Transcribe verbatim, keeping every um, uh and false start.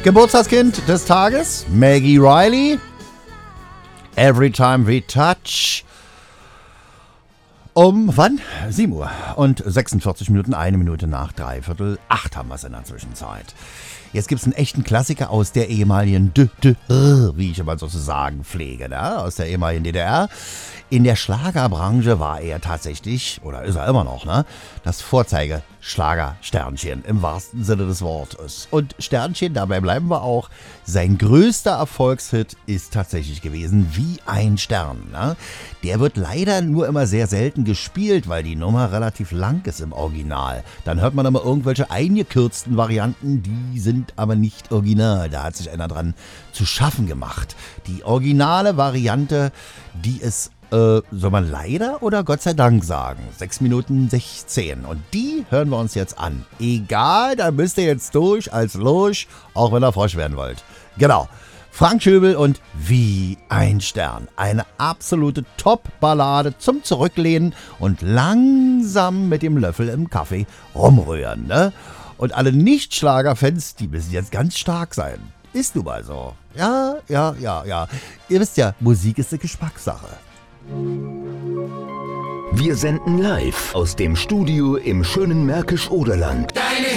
Geburtstagskind des Tages, Maggie Riley. Every Time We Touch. Um, wann? sieben Uhr und sechsundvierzig Minuten, eine Minute nach dreiviertel acht haben wir es in der Zwischenzeit. Jetzt gibt es einen echten Klassiker aus der ehemaligen D D R, wie ich immer sozusagen pflege, ne? Aus der ehemaligen D D R. In der Schlagerbranche war er tatsächlich, oder ist er immer noch, ne? Das Vorzeige-Schlager-Sternchen im wahrsten Sinne des Wortes. Und Sternchen, dabei bleiben wir auch, sein größter Erfolgshit ist tatsächlich gewesen Wie ein Stern. Ne? Der wird leider nur immer sehr selten gespielt, weil die Nummer relativ lang ist im Original. Dann hört man immer irgendwelche eingekürzten Varianten, die sind aber nicht original. Da hat sich einer dran zu schaffen gemacht. Die originale Variante, die ist Äh, soll man leider oder Gott sei Dank sagen? sechs Minuten sechzehn. Und die hören wir uns jetzt an. Egal, da müsst ihr jetzt durch als Lurch, auch wenn ihr Frosch werden wollt. Genau. Frank Schöbel und Wie ein Stern. Eine absolute Top-Ballade zum Zurücklehnen und langsam mit dem Löffel im Kaffee rumrühren. Ne? Und alle Nicht-Schlager-Fans, die müssen jetzt ganz stark sein. Ist nun mal so. Ja, ja, ja, ja. Ihr wisst ja, Musik ist eine Geschmackssache. Wir senden live aus dem Studio im schönen Märkisch-Oderland. Deine